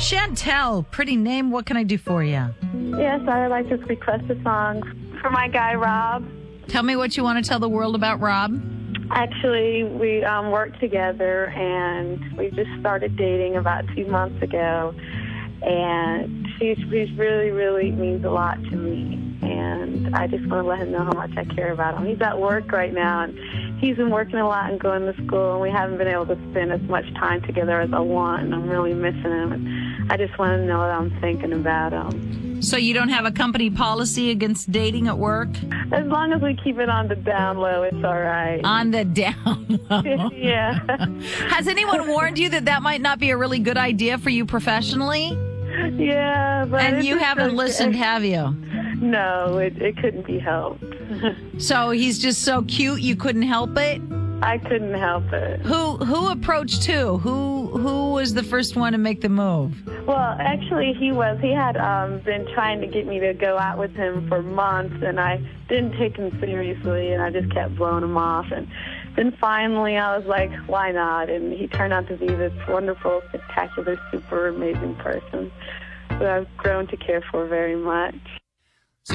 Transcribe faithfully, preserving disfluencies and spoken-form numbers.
Chantel, pretty name. What can I do for you? Yes, I would like to request a song for my guy, Rob. Tell me what you want to tell the world about Rob. Actually, we um, work together, and we just started dating about two months ago. And she's, she's really, really means a lot to me. And I just want to let him know how much I care about him. He's at work right now, and he's been working a lot and going to school, and we haven't been able to spend as much time together as I want, and I'm really missing him. And I just want to know that I'm thinking about him. So you don't have a company policy against dating at work? As long as we keep it on the down low, it's all right. On the down low. Yeah. Has anyone warned you that that might not be a really good idea for you professionally? Yeah. But and you haven't okay. listened, have you? No, it, it couldn't be helped. So he's just so cute you couldn't help it? I couldn't help it. Who who approached who? Who who was the first one to make the move? Well, actually, he was. He had um, been trying to get me to go out with him for months, and I didn't take him seriously, and I just kept blowing him off. And then finally, I was like, why not? And he turned out to be this wonderful, spectacular, super amazing person who I've grown to care for very much.